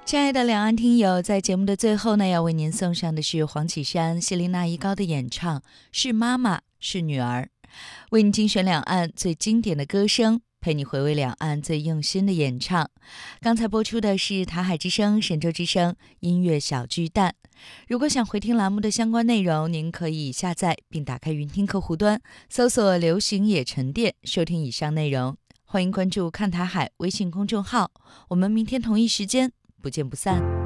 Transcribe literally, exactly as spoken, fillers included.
亲爱的两岸听友，在节目的最后呢，要为您送上的是黄绮珊、谢琳娜一高的演唱《是妈妈是女儿》，为您精选两岸最经典的歌声，陪你回味两岸最用心的演唱。刚才播出的是台海之声、神州之声音乐小巨蛋。如果想回听栏目的相关内容，您可以下载并打开云听客户端，搜索流行也沉淀，收听以上内容。欢迎关注看台海微信公众号，我们明天同一时间不见不散。